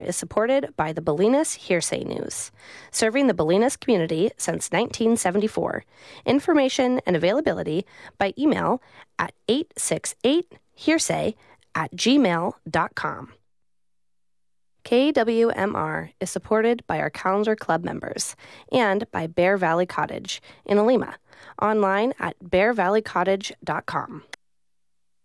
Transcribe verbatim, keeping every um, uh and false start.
is supported by the Bolinas Hearsay News, serving the Bolinas community since nineteen seventy-four. Information and availability by email at eight six eight hearsay at gmail dot com. K W M R is supported by our Calendar Club members and by Bear Valley Cottage in Alima, online at bear valley cottage dot com.